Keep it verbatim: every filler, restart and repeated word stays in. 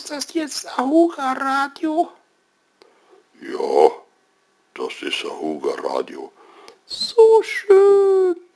Ist das jetzt Ahuga Radio? Ja, das ist Ahuga Radio. So schön.